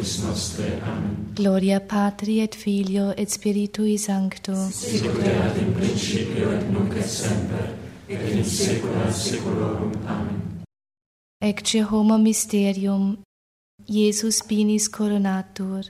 nobis nostre. Amen. Gloria Patri et Filio et Spiritui Sancto. Sicut erat in principio et nunc et semper, et in saecula saeculorum. Amen. Ecce homo mysterium, Iesus finis coronatur.